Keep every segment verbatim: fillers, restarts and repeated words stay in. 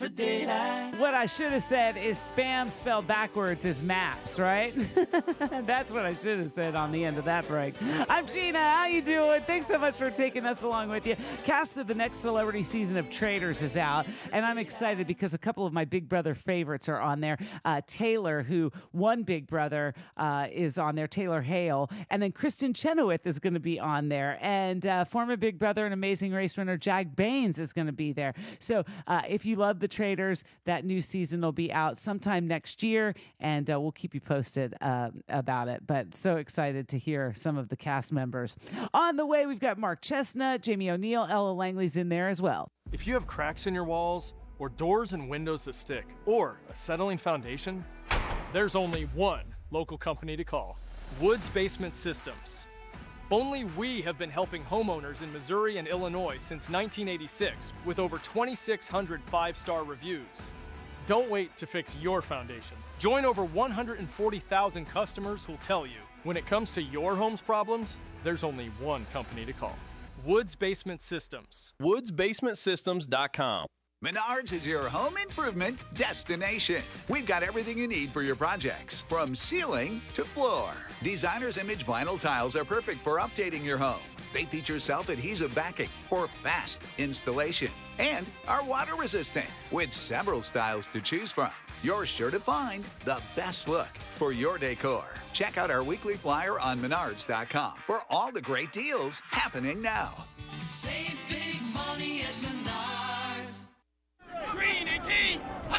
for daylight. What I should have said is spam spelled backwards is maps, right? That's what I should have said on the end of that break. I'm Gina. How you doing? Thanks so much for taking us along with you. Cast of the next celebrity season of Traitors is out, and I'm excited because a couple of my Big Brother favorites are on there. Uh, Taylor, who won Big Brother, uh, is on there. Taylor Hale. And then Kristen Chenoweth is going to be on there. And uh, former Big Brother and Amazing Race winner Jack Baines is going to be there. So uh, if you love the Traitors, that new season will be out sometime next year, and uh, we'll keep you posted uh, about it. But so excited to hear some of the cast members. On the way, we've got Mark Chestnut, Jamie O'Neill, Ella Langley's in there as well. If you have cracks in your walls, or doors and windows that stick, or a settling foundation, there's only one local company to call: Woods Basement Systems. Only we have been helping homeowners in Missouri and Illinois since nineteen eighty-six with over twenty-six hundred five-star reviews. Don't wait to fix your foundation. Join over one hundred forty thousand customers who'll tell you, when it comes to your home's problems, there's only one company to call: Woods Basement Systems. woods basement systems dot com. Menards is your home improvement destination. We've got everything you need for your projects, from ceiling to floor. Designer's Image vinyl tiles are perfect for updating your home. They feature self-adhesive backing for fast installation and are water resistant with several styles to choose from. You're sure to find the best look for your decor. Check out our weekly flyer on menards dot com for all the great deals happening now. Save big money at Menards. Green and tea.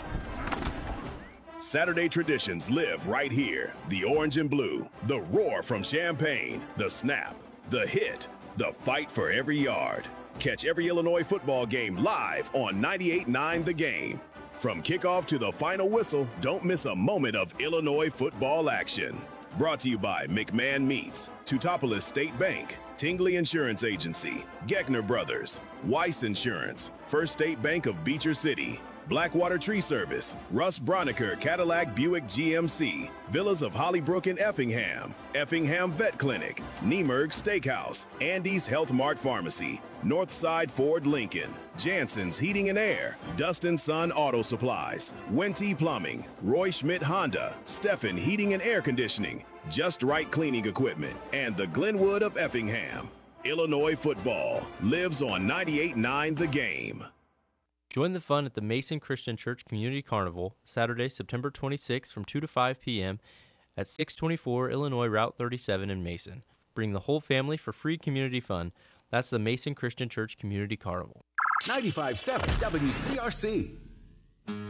Saturday traditions live right here. The orange and blue, the roar from Champaign, the snap, the hit, the fight for every yard. Catch every Illinois football game live on ninety-eight point nine The Game. From kickoff to the final whistle, don't miss a moment of Illinois football action. Brought to you by McMahon Meats, Teutopolis State Bank, Tingley Insurance Agency, Geckner Brothers, Weiss Insurance, First State Bank of Beecher City, Blackwater Tree Service, Russ Broniker Cadillac Buick G M C, Villas of Hollybrook and Effingham, Effingham Vet Clinic, Niemerg Steakhouse, Andy's Health Mart Pharmacy, Northside Ford Lincoln, Jansen's Heating and Air, Dustin Sun Auto Supplies, Wente Plumbing, Roy Schmidt Honda, Steffen Heating and Air Conditioning, Just Right Cleaning Equipment, and the Glenwood of Effingham. Illinois football lives on ninety-eight point nine The Game. Join the fun at the Mason Christian Church Community Carnival, Saturday, September twenty-sixth from two to five p.m. at six twenty-four Illinois Route thirty-seven in Mason. Bring the whole family for free community fun. That's the Mason Christian Church Community Carnival. ninety-five point seven W C R C.